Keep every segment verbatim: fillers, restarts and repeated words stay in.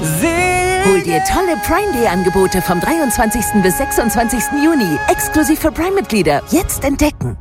Hol dir tolle Prime Day Angebote vom dreiundzwanzigsten bis sechsundzwanzigsten Juni. Exklusiv für Prime-Mitglieder. Jetzt entdecken.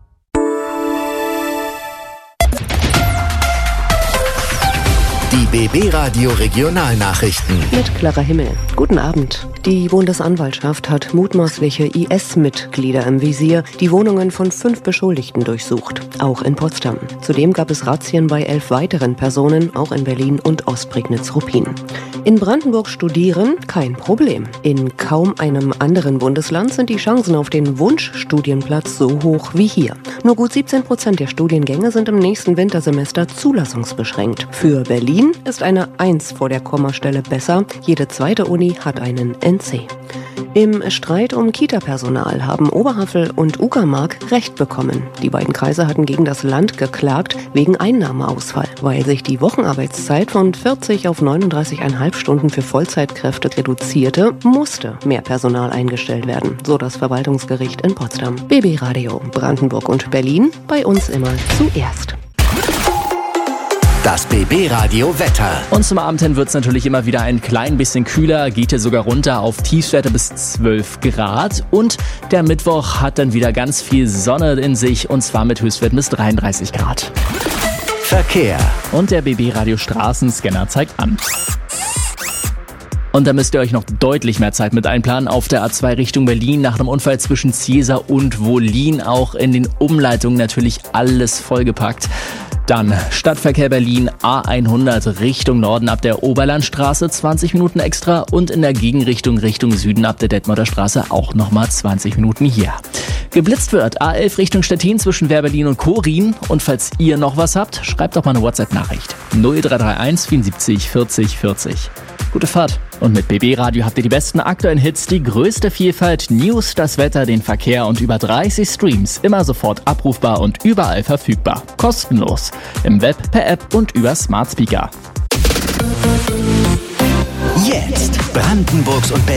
Die B B-Radio Regionalnachrichten. Mit Clara Himmel. Guten Abend. Die Bundesanwaltschaft hat mutmaßliche I S-Mitglieder im Visier, die Wohnungen von fünf Beschuldigten durchsucht, auch in Potsdam. Zudem gab es Razzien bei elf weiteren Personen, auch in Berlin und Ostprignitz-Ruppin. In Brandenburg studieren, kein Problem. In kaum einem anderen Bundesland sind die Chancen auf den Wunschstudienplatz so hoch wie hier. Nur gut siebzehn Prozent der Studiengänge sind im nächsten Wintersemester zulassungsbeschränkt. Für Berlin ist eine eins vor der Kommastelle besser. Jede zweite Uni hat einen N C. Im Streit um Kita-Personal haben Oberhavel und Uckermark Recht bekommen. Die beiden Kreise hatten gegen das Land geklagt wegen Einnahmeausfall. Weil sich die Wochenarbeitszeit von vierzig auf neununddreißig Komma fünf Stunden für Vollzeitkräfte reduzierte, musste mehr Personal eingestellt werden, so das Verwaltungsgericht in Potsdam. B B-Radio, Brandenburg und Berlin, bei uns immer zuerst. Das B B-Radio Wetter. Und zum Abend hin wird es natürlich immer wieder ein klein bisschen kühler, geht hier sogar runter auf Tiefstwerte bis zwölf Grad. Und der Mittwoch hat dann wieder ganz viel Sonne in sich, und zwar mit Höchstwerten bis dreiunddreißig Grad. Verkehr. Und der B B-Radio Straßenscanner zeigt an. Und da müsst ihr euch noch deutlich mehr Zeit mit einplanen. Auf der A zwei Richtung Berlin nach einem Unfall zwischen Ziesar und Wollin, auch in den Umleitungen natürlich alles vollgepackt. Dann Stadtverkehr Berlin A hundert Richtung Norden ab der Oberlandstraße zwanzig Minuten extra und in der Gegenrichtung Richtung Süden ab der Detmolder Straße auch nochmal zwanzig Minuten hier. Geblitzt wird A elf Richtung Stettin zwischen Wehrberlin und Korin, und falls ihr noch was habt, schreibt doch mal eine WhatsApp-Nachricht. null drei drei eins vierundsiebzig vierzig vierzig. Gute Fahrt. Und mit B B-Radio habt ihr die besten aktuellen Hits, die größte Vielfalt, News, das Wetter, den Verkehr und über dreißig Streams. Immer sofort abrufbar und überall verfügbar. Kostenlos. Im Web, per App und über Smart Speaker. Jetzt Brandenburgs und Berlin.